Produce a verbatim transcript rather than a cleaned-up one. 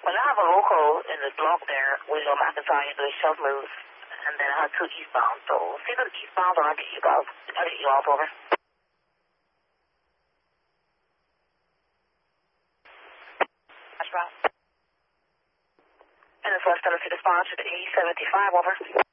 Well, I have a local in the block there, Willow McIntyre, doing shelf moves, and then I have two eastbound. So see the eastbound, or I'll get you guys. I'll get you off, over. That's right. And it's West Tennessee response to the E seventy-five, over.